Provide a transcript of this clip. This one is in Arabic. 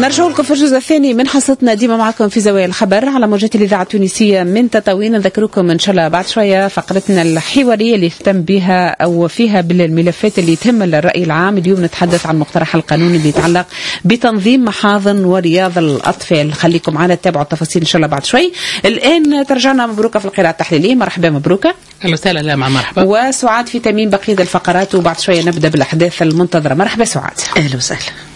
نرجع لكم في الجزء الثاني من حصتنا ديما معكم في زوايا الخبر على موجات الإذاعة التونسية من تطاوين. نذكركم إن شاء الله بعد شوية فقرتنا الحوارية اللي يهتم بها أو فيها بالملفات اللي تهم الرأي العام. اليوم نتحدث عن مقترح القانون اللي يتعلق بتنظيم محاضن ورياض الأطفال. خليكم معنا تتابعوا التفاصيل إن شاء الله بعد شوي. الآن ترجعنا مبروكة في القراءة التحليلية. مرحبا مبروكة. أهلا وسهلا. لا مع مرحبا. وسعاد في تميم بقية الفقرات، وبعد شوية نبدأ بالأحداث المنتظرة. مرحبا سعاد. أهلا وسهلا.